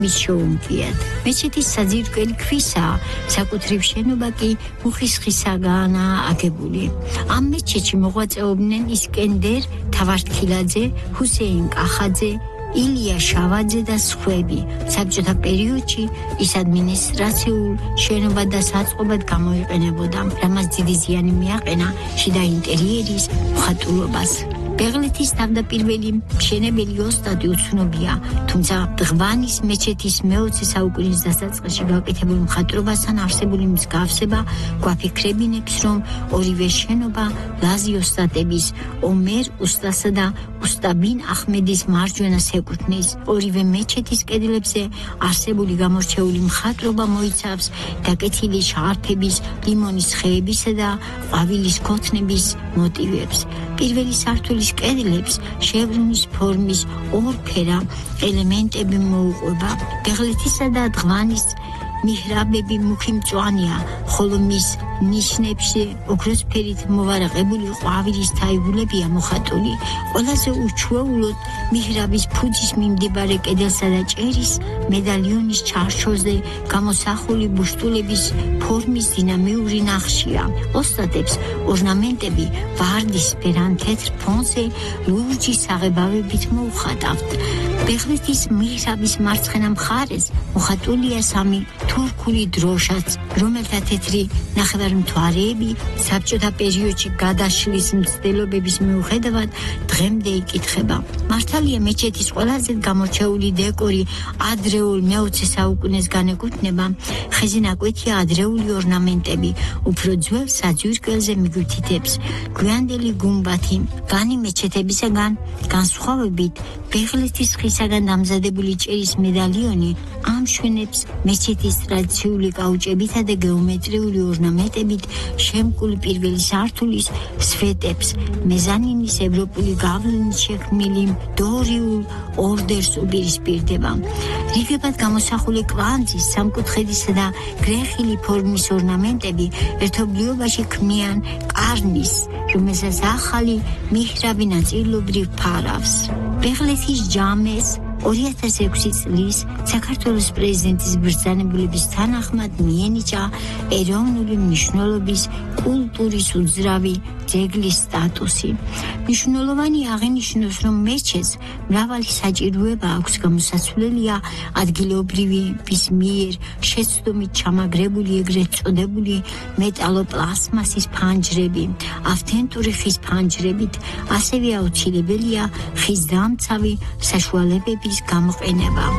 მის შეუმკიათ. მეჩეთის საძირკველი ქვისაა, საკუთრივ შენობა კი მუხის ხისაგანაა აგებული. ამ მეჩეთში მოღვაწეობდნენ ისკენდერ თავართქილაძე, ჰუსეინ კახაძე, ილია შავაძე და სხვები. საბჭოთა პერიოდში ის ადმინისტრაციულ შენობად და საწყობად გამოიყენებოდა, რამაც დიდი ზიანი მიაყენა შიდა ინტერიერის მხატვრობას. ბეღლეთის თავდაპირველი მშენებელი ოსტატი უცნობია, თუმცა დღვანის მეჩეთის მე-20 საუკუნის დასაწყისში გაკეთებულ მხატვრობასთან არსებული მსგავსება გვაფიქრებინებს, რომ ორივე შენობა ლაზი ოსტატების, ომერ უსტასა და უსტაბინ ახმედის მარჯვენას ეკუთვნის. ორივე მეჩეთის კედლებზე არსებული გამორჩეული მხატვრობა მოიცავს დაკეთილი შარფების, ლიმონის ხეებისა და ყვავილის ქოთნების მოტივებს. პირველი სართულის კედლებს შევრუნის ფორმის ორფერა ელემენტები მოუყვება. ბეღლეთისა და დღვანის მიჰრაბები მუქი მწვანეა, ხოლო მის ნიშნებში ოქროსფერით მოვარაყებული ყვავილის თაიგულებია მოხატული. ყველაზე უჩვეულოდ მიჰრაბის ფუძის მიმდებარე კედელსა და ჭერის მედალიონის ჩარჩოზე გამოსახული ბუშტულების ფორმის დინამიური ნახშია. ოსტატებს ორნამენტები ვარდისფერ ან თეთრ ფონზე ლურჯი საღებავებით მოუხატავთ. ბეღლეთის მიჰრაბის მარცხენა მხარეს მოხატულია სამი თურქული დროშაც, რომელთა თეთრი ნახევარმთვარეები საბჭოთა პერიოდში გადაშლის მცდელობების მიუხედავად დღემდე იკითხება. მართალია მეჩეთის ყველაზე გამორჩეული დეკორი ადრეულ მე-20 საუკუნეს განეკუთვნება, ხეზე ნაკვეთია ადრეული ორნამენტები, უფრო ძველ საძირკველზე მიგვითითებს გვიანდელი გუმბათი. ვანი მეჩეთებისაგან განსხვავებით, ბეღლეთის ხისაგან დამზადებული ჭერის მედალიონი ამშვენებს მეჩეთის ტრადიციული კაუჭებითა და გეომეტრიული ორნამენტებით შემკული პირველი სართულის სვეტებს, მეზანინის ევროპული გავლენით შექმნილი დორიულ ორდერს უპირისპირდება. რიგებად გამოსახული კვანძის, სამკუთხედისა და გრეხილი ფორმის ორნამენტები ერთობლიობაში ქმნიან კარნის, რომელსაც ახალი მიჰრაბი ნაწილობრივ ფარავს. ბეღლეთის ჯამეს 2006 წლის საქართველოს პრეზიდენტის ბრძანებულების თანახმად მიენიჭა ეროვნული მნიშვნელობის კულტურის უძრავი ძეგლის სტატუსი. მნიშვნელოვანი აღინიშნოს, რომ მეჩეთს მრავალი საჭიროება აქვს, გამოსაცვლელია ადგილობრივების მიერ შეცდომით ჩამაგრებული ეგრეთ წოდებული მეტალოპლასმასის ფანჯრები, ავთენტური ხის ფანჯრებით, ასევე აუცილებელია ხის დამცავი საშუალებების გამოყენება.